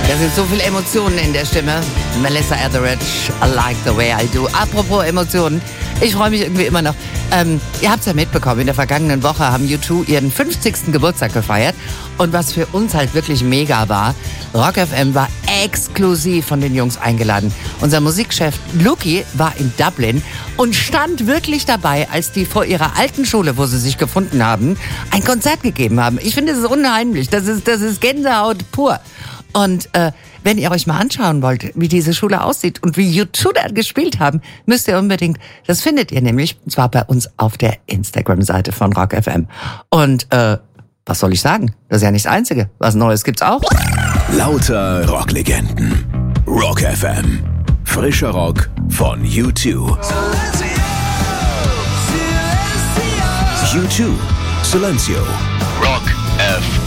Da sind so viele Emotionen in der Stimme. Melissa Etheridge, I like the way I do. Apropos Emotionen, ich freue mich irgendwie immer noch. Ihr habt es ja mitbekommen, in der vergangenen Woche haben U2 ihren 50. Geburtstag gefeiert. Und was für uns halt wirklich mega war, Rock FM war exklusiv von den Jungs eingeladen. Unser Musikchef Luki war in Dublin und stand wirklich dabei, als die vor ihrer alten Schule, wo sie sich gefunden haben, ein Konzert gegeben haben. Ich finde, das ist unheimlich. Das ist Gänsehaut pur. Und wenn ihr euch mal anschauen wollt, wie diese Schule aussieht und wie U2 da gespielt haben, müsst ihr unbedingt, das findet ihr nämlich, und zwar bei uns auf der Instagram-Seite von Rock FM. Und was soll ich sagen? Das ist ja nicht das Einzige. Was Neues gibt's auch. Lauter Rocklegenden. Rock FM. Frischer Rock von U2. U2. Silencio. Rock FM.